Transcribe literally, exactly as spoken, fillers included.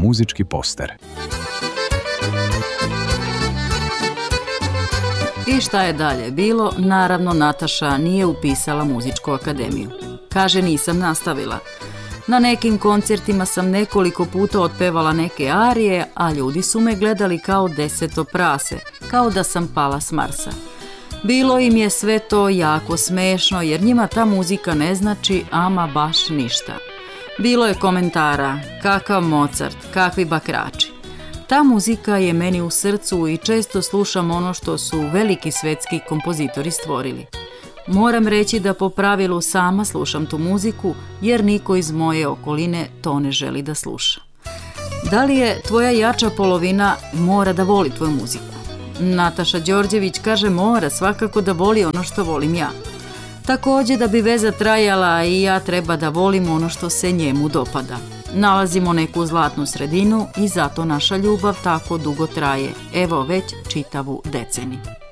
muzički poster. I šta je dalje bilo? Naravno, Nataša nije upisala muzičku akademiju. Kaže, nisam nastavila. Na nekim koncertima sam nekoliko puta otpevala neke arije, a ljudi su me gledali kao deseto prase, kao da sam pala s Marsa. Bilo im je sve to jako smešno, jer njima ta muzika ne znači ama baš ništa. Bilo je komentara, kakav Mozart, kakvi bakrači. Ta muzika je meni u srcu i često slušam ono što su veliki svetski kompozitori stvorili. Moram reći da po pravilu sama slušam tu muziku, jer niko iz moje okoline to ne želi da sluša. Da li je tvoja jača polovina mora da voli tvoju muziku? Nataša Đorđević kaže mora svakako da voli ono što volim ja. Također da bi veza trajala i ja treba da volim ono što se njemu dopada. Nalazimo neku zlatnu sredinu i zato naša ljubav tako dugo traje, evo već čitavu deceniju.